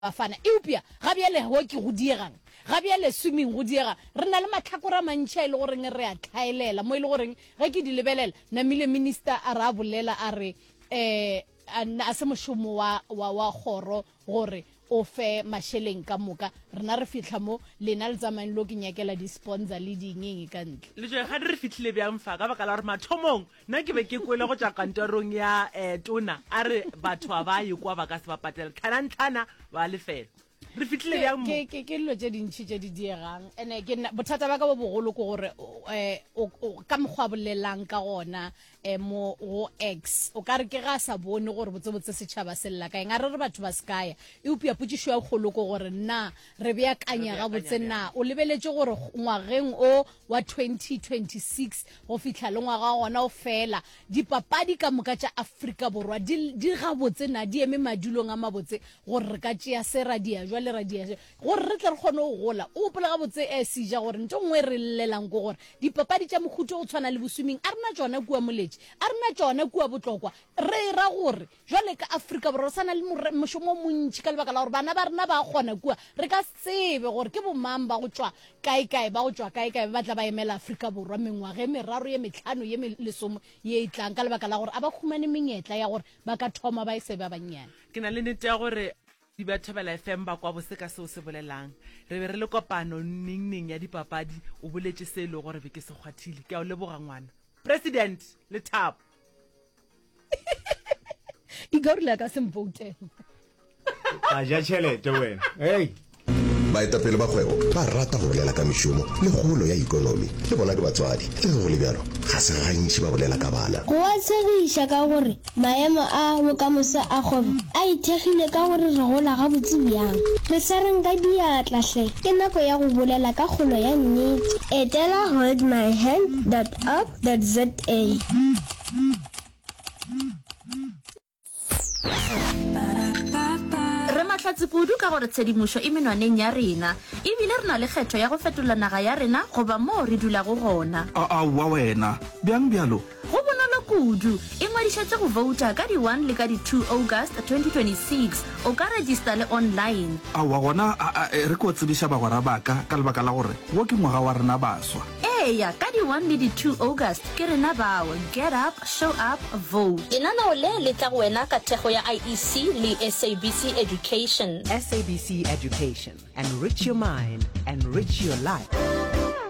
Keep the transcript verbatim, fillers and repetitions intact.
fana eupia ga bjale hockey go diegang ga bjale swimming go diega re na le matlhakora mantšha ile gore re a tlhaelela mo ile gore ge ke di lebelela namile minister a ra bolela a re eh a se mošomo wa wa khoro gore o fe masheleng ka moka rena re fitla mo lena le tsamayeng lo ke nyakela di sponsor le dingeng ka ntle le je ga re fitlhile bjang fa ka baka la gore mathomong nna ke be ke kwele go tša kantorong ya eh tona a re batho ba ye kwa ba ka se ba patela tlhanantlhana ba lefela re fitlhile bjang mo ke ke ke lo tše dintšhi tše di diegang ene ke bothata ba ka bo bogolo ke gore eh o ka mokgwa bolelang ka gona eh mo go X o ka re ke ga sa bone gore botse botse setšhaba sella ka nga re re batho ba skaya e upia putshišo ya kgolo go gore na re bea kanya ga botse na o lebeletse gore ngwageng o wa twenty twenty-six go fitla le ngwaga gona o fela dipapadi ka moka tša Afrika borwa di di ga botse na di eme madulong a mabotse gore re ka tšea se radia jwale radia gore re tle re kgone go gola o gopola ga botse e sija gore ntho ngwe re llelang go gore dipapadi tša mohuto o tshwana le boswimming a rena tšona kua moletše a rena tšona kua botlokwa re ra gore jwale ka Afrika borwa re sana le mošomo montši ka lebaka la gore bana ba rena ba kgona kua re ka tsebe gore ke bomang ba go tšwa kae-kae ba go tšwa kae-kae ba tla ba emela Afrika borwa mengwaga e meraro ye metlhano ye lesomo ye itlang ka lebaka la gore a ba khumane menyetla ya gore ba ka thoma ba e se ba bannyane ke na le nete ya gore di ba thobela F M ba kwa bose ka seo se bolelang re be re le kopano ningning ya dipapadi o boletse se le gore be ke se kgwathile ke a o leboga ngwana president le Thabo igorla ka sempouteng a ja tšhelete wena hey baetapele ba kgwebo ba rata go bolela ka mešomo le kgolo ya ikonomi le bona ke batswadi le go le bjalo ga se gantši ba bolela ka bana go a tshegiša ka gore maemo a bokamoso a kgwebo a ithekgile ka gore re gola ga botse bjang re sa reng ka diatlahle ke nako ya go bolela ka kgolo ya nnete etela hold my hand dot org dot za tsepudu ka gore tshedimošo e menwaneng ya rena ebile re na le kgetho ya go fetola naga ya rena goba moo re dulago gona aowa wena bjang bjalo go bonolo kudu e ngwadišetse go vouta ka di one le ka di two August twenty twenty-six o ka register le online aowa gona re ko tsebiša bagwera baka ka lebaka la gore wo ke ngwaga wa rena baswa eya ka di one le di two August ke rena bao get up show up vote lenaneo le le tla go wena ka thekgo ya I E C le S A B C Education S A B C Education, enrich your mind, enrich your life.